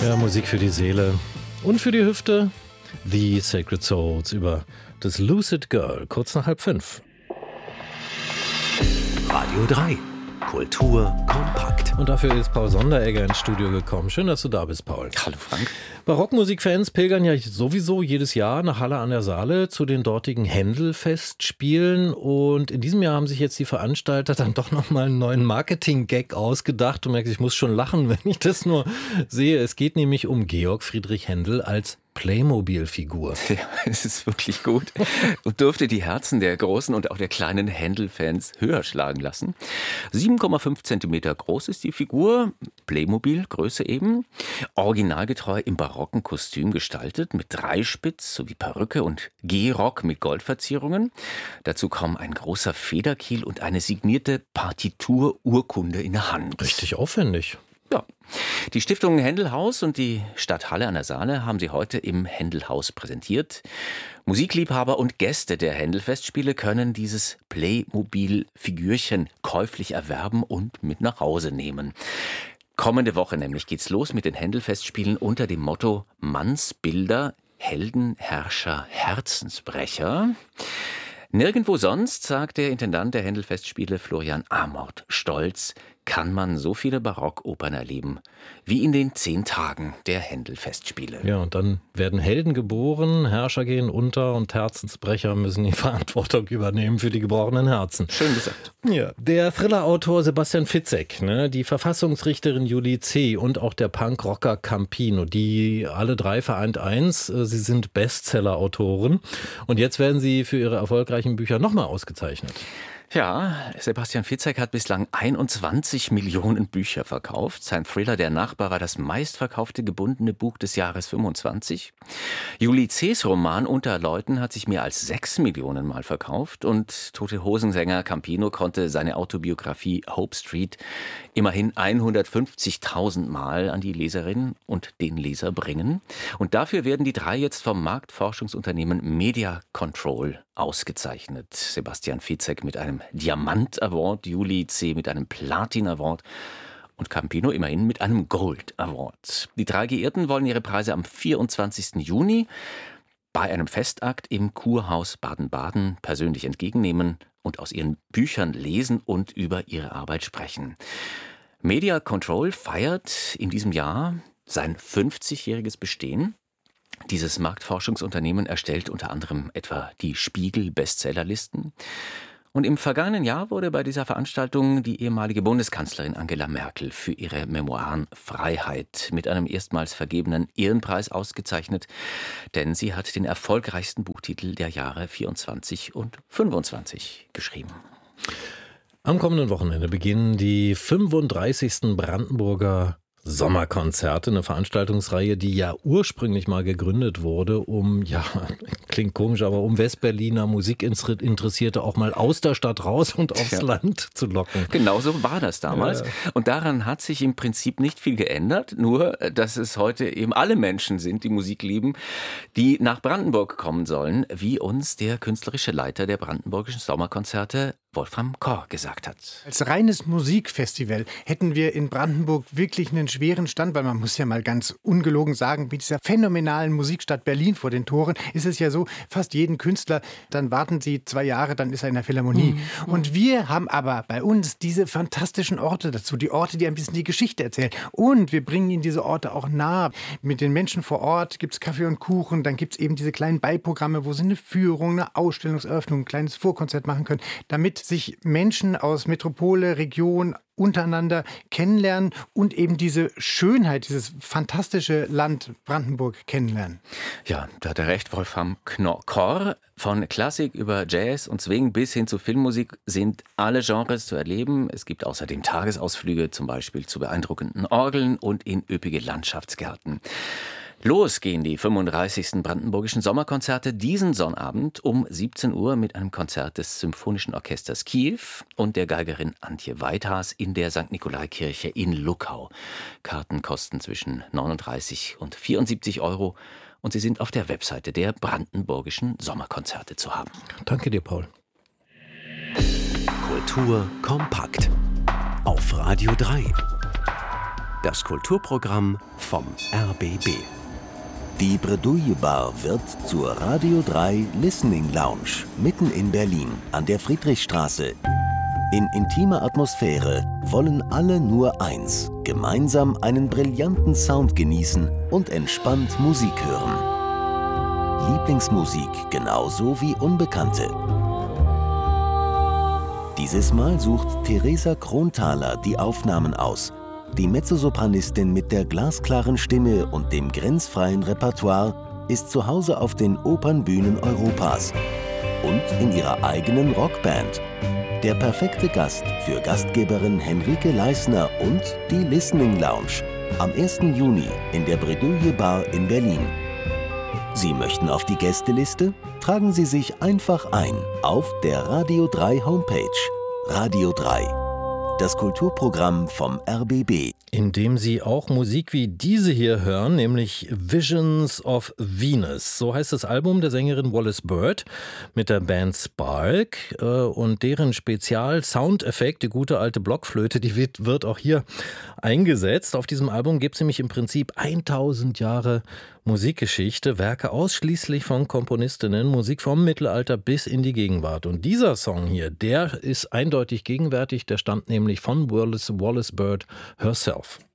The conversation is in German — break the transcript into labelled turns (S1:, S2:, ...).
S1: Ja, Musik für die Seele und für die Hüfte. The Sacred Souls über das Lucid Girl, kurz nach 4:30.
S2: Radio 3. Kultur kompakt.
S1: Und dafür ist Paul Sonderegger ins Studio gekommen. Schön, dass du da bist, Paul.
S2: Hallo Frank.
S1: Barockmusikfans pilgern ja sowieso jedes Jahr nach Halle an der Saale zu den dortigen Händel-Festspielen. Und in diesem Jahr haben sich jetzt die Veranstalter dann doch nochmal einen neuen Marketing-Gag ausgedacht. Du merkst, ich muss schon lachen, wenn ich das nur sehe. Es geht nämlich um Georg Friedrich Händel als Playmobil-Figur.
S2: Ja, es ist wirklich gut und dürfte die Herzen der großen und auch der kleinen Händel-Fans höher schlagen lassen. 7,5 Zentimeter groß ist die Figur, Playmobil-Größe eben, originalgetreu im barocken Kostüm gestaltet, mit Dreispitz sowie Perücke und Gehrock mit Goldverzierungen. Dazu kommen ein großer Federkiel und eine signierte Partitururkunde in der Hand.
S1: Richtig aufwendig.
S2: Ja. Die Stiftung Händelhaus und die Stadt Halle an der Saale haben sie heute im Händelhaus präsentiert. Musikliebhaber und Gäste der Händel-Festspiele können dieses Playmobil-Figürchen käuflich erwerben und mit nach Hause nehmen. Kommende Woche nämlich geht's los mit den Händel-Festspielen unter dem Motto Mannsbilder, Helden, Herrscher, Herzensbrecher. Nirgendwo sonst, sagt der Intendant der Händel-Festspiele Florian Amort stolz, kann man so viele Barockopern erleben wie in den 10 Tagen der Händel-Festspiele.
S1: Ja, und dann werden Helden geboren, Herrscher gehen unter und Herzensbrecher müssen die Verantwortung übernehmen für die gebrochenen Herzen.
S2: Schön gesagt.
S1: Ja, der Thriller-Autor Sebastian Fitzek, die Verfassungsrichterin Julie C. und auch der Punkrocker Campino, die alle drei vereint eins, sie sind Bestseller-Autoren und jetzt werden sie für ihre erfolgreichen Bücher nochmal ausgezeichnet.
S2: Ja, Sebastian Fitzek hat bislang 21 Millionen Bücher verkauft. Sein Thriller Der Nachbar war das meistverkaufte gebundene Buch des Jahres 25. Julie C.'s Roman Unter Leuten hat sich mehr als 6 Millionen Mal verkauft und Tote Hosen-Sänger Campino konnte seine Autobiografie Hope Street immerhin 150.000 Mal an die Leserinnen und den Leser bringen. Und dafür werden die drei jetzt vom Marktforschungsunternehmen Media Control ausgezeichnet. Sebastian Fitzek mit einem Diamant-Award, Julie C. mit einem Platin-Award und Campino immerhin mit einem Gold-Award. Die drei Geehrten wollen ihre Preise am 24. Juni bei einem Festakt im Kurhaus Baden-Baden persönlich entgegennehmen und aus ihren Büchern lesen und über ihre Arbeit sprechen. Media Control feiert in diesem Jahr sein 50-jähriges Bestehen. Dieses Marktforschungsunternehmen erstellt unter anderem etwa die Spiegel-Bestsellerlisten. Und im vergangenen Jahr wurde bei dieser Veranstaltung die ehemalige Bundeskanzlerin Angela Merkel für ihre Memoiren Freiheit mit einem erstmals vergebenen Ehrenpreis ausgezeichnet, denn sie hat den erfolgreichsten Buchtitel der Jahre 24 und 25 geschrieben.
S1: Am kommenden Wochenende beginnen die 35. Brandenburger Sommerkonzerte, eine Veranstaltungsreihe, die ja ursprünglich mal gegründet wurde, um, klingt komisch, aber um Westberliner Musikinteressierte auch mal aus der Stadt raus und aufs Land zu locken.
S2: Genau so war das damals. Ja. Und daran hat sich im Prinzip nicht viel geändert, nur, dass es heute eben alle Menschen sind, die Musik lieben, die nach Brandenburg kommen sollen, wie uns der künstlerische Leiter der Brandenburgischen Sommerkonzerte Wolfram Korr gesagt hat.
S3: Als reines Musikfestival hätten wir in Brandenburg wirklich einen schweren Stand, weil man muss ja mal ganz ungelogen sagen, mit dieser phänomenalen Musikstadt Berlin vor den Toren ist es ja so, fast jeden Künstler, dann warten sie 2 Jahre, dann ist er in der Philharmonie. Und wir haben aber bei uns diese fantastischen Orte dazu, die Orte, die ein bisschen die Geschichte erzählen. Und wir bringen ihnen diese Orte auch nah. Mit den Menschen vor Ort gibt es Kaffee und Kuchen, dann gibt es eben diese kleinen Beiprogramme, wo sie eine Führung, eine Ausstellungseröffnung, ein kleines Vorkonzert machen können, damit sich Menschen aus Metropole, Region untereinander kennenlernen und eben diese Schönheit, dieses fantastische Land Brandenburg kennenlernen.
S2: Ja, da hat er recht, Wolfram Korr. Von Klassik über Jazz und Swing bis hin zu Filmmusik sind alle Genres zu erleben. Es gibt außerdem Tagesausflüge, zum Beispiel zu beeindruckenden Orgeln und in üppige Landschaftsgärten. Los gehen die 35. Brandenburgischen Sommerkonzerte diesen Sonnabend um 17 Uhr mit einem Konzert des Symphonischen Orchesters Kiew und der Geigerin Antje Weithaas in der St. Nikolaikirche in Luckau. Karten kosten zwischen 39 und 74 € und sie sind auf der Webseite der Brandenburgischen Sommerkonzerte zu haben.
S1: Danke dir, Paul.
S2: Kultur kompakt auf Radio 3.
S4: Das Kulturprogramm vom RBB.
S5: Die Bredouille Bar wird zur Radio 3 Listening Lounge mitten in Berlin an der Friedrichstraße. In intimer Atmosphäre wollen alle nur eins: gemeinsam einen brillanten Sound genießen und entspannt Musik hören. Lieblingsmusik genauso wie Unbekannte. Dieses Mal sucht Theresa Kronthaler die Aufnahmen aus. Die Mezzosopranistin mit der glasklaren Stimme und dem grenzfreien Repertoire ist zu Hause auf den Opernbühnen Europas und in ihrer eigenen Rockband. Der perfekte Gast für Gastgeberin Henrike Leisner und die Listening Lounge am 1. Juni in der Bredouille Bar in Berlin. Sie möchten auf die Gästeliste? Tragen Sie sich einfach ein auf der Radio 3 Homepage. Radio 3. Das Kulturprogramm vom RBB.
S1: In dem Sie auch Musik wie diese hier hören, nämlich Visions of Venus. So heißt das Album der Sängerin Wallis Bird mit der Band Spark. Und deren Spezial-Soundeffekt, die gute alte Blockflöte, die wird auch hier eingesetzt. Auf diesem Album gibt es nämlich im Prinzip 1000 Jahre Musikgeschichte, Werke ausschließlich von Komponistinnen, Musik vom Mittelalter bis in die Gegenwart. Und dieser Song hier, der ist eindeutig gegenwärtig, der stammt nämlich von Wallis Bird herself.